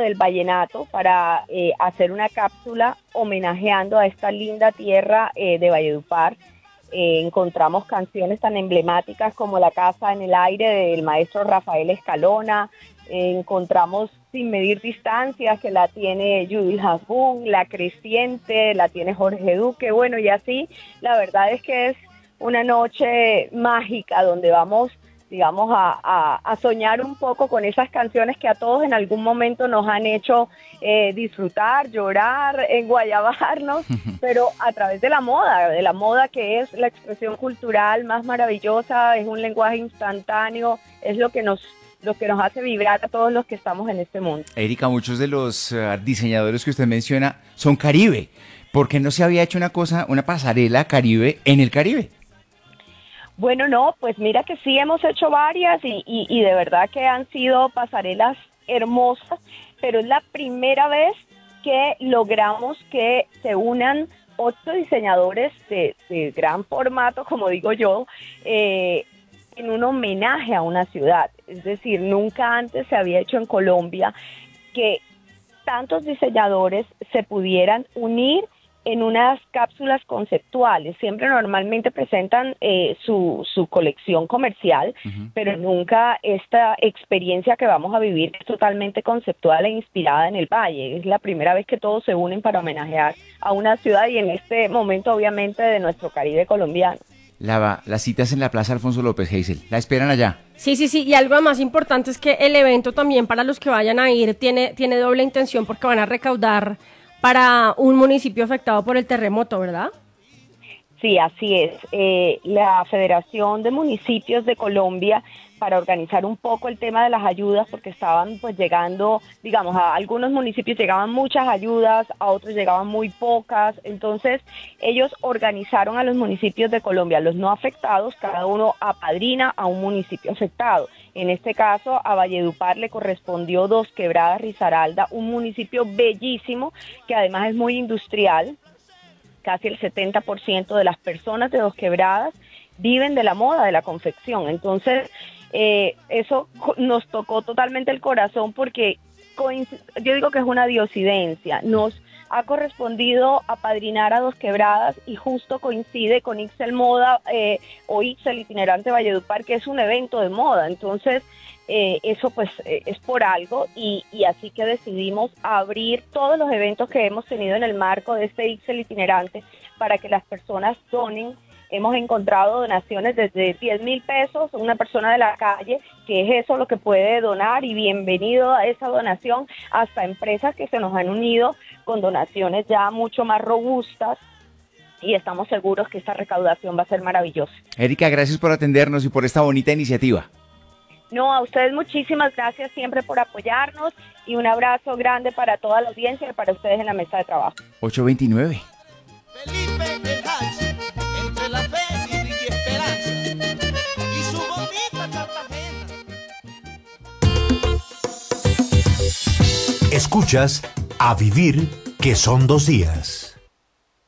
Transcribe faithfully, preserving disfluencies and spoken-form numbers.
del vallenato para eh, hacer una cápsula homenajeando a esta linda tierra eh, de Valledupar. Eh, encontramos canciones tan emblemáticas como La Casa en el Aire del maestro Rafael Escalona, eh, encontramos Sin Medir Distancias, que la tiene Judith Hasbun, La Creciente, la tiene Jorge Duque, bueno, y así, la verdad es que es una noche mágica donde vamos, digamos, a, a, a soñar un poco con esas canciones que a todos en algún momento nos han hecho eh, disfrutar, llorar, enguayabarnos, pero a través de la moda, de la moda que es la expresión cultural más maravillosa, es un lenguaje instantáneo, es lo que nos lo que nos hace vibrar a todos los que estamos en este mundo. Erika, muchos de los uh, diseñadores que usted menciona son Caribe. ¿Por qué no se había hecho una cosa, una pasarela Caribe en el Caribe? Bueno, no, pues mira que sí hemos hecho varias y, y, y de verdad que han sido pasarelas hermosas, pero es la primera vez que logramos que se unan ocho diseñadores de, de gran formato, como digo yo, eh, en un homenaje a una ciudad. Es decir, nunca antes se había hecho en Colombia que tantos diseñadores se pudieran unir en unas cápsulas conceptuales. Siempre normalmente presentan eh, su, su colección comercial, uh-huh. pero nunca esta experiencia que vamos a vivir es totalmente conceptual e inspirada en el Valle. Es la primera vez que todos se unen para homenajear a una ciudad y en este momento obviamente de nuestro Caribe colombiano. La, las citas en la Plaza Alfonso López, Hazel, ¿la esperan allá? Sí, sí, sí, y algo más importante es que el evento también para los que vayan a ir tiene, tiene doble intención porque van a recaudar para un municipio afectado por el terremoto, ¿verdad? Sí, así es. Eh, la Federación de Municipios de Colombia, para organizar un poco el tema de las ayudas, porque estaban pues llegando, digamos, a algunos municipios llegaban muchas ayudas, a otros llegaban muy pocas, entonces ellos organizaron a los municipios de Colombia, los no afectados, cada uno apadrina a un municipio afectado. En este caso, a Valledupar le correspondió Dos Quebradas, Risaralda, un municipio bellísimo que además es muy industrial. Casi el setenta por ciento de las personas de Dos Quebradas viven de la moda, de la confección. Entonces, eh, eso nos tocó totalmente el corazón porque yo digo que es una diosidencia. Nos ha correspondido apadrinar a Dos Quebradas y justo coincide con Ixel Moda eh, o Ixel Itinerante Valledupar, que es un evento de moda. Entonces, eh, eso pues eh, es por algo y, y así que decidimos abrir todos los eventos que hemos tenido en el marco de este Ixel Itinerante para que las personas donen. Hemos encontrado donaciones desde diez mil pesos, una persona de la calle, que es eso lo que puede donar y bienvenido a esa donación, hasta empresas que se nos han unido con donaciones ya mucho más robustas y estamos seguros que esta recaudación va a ser maravillosa. Erika, gracias por atendernos y por esta bonita iniciativa. No, a ustedes muchísimas gracias siempre por apoyarnos y un abrazo grande para toda la audiencia y para ustedes en la mesa de trabajo. ocho veintinueve. Felipe el Hachi, entre la fe y esperanza, y su bonita Cartagena. Escuchas A Vivir, que son dos días.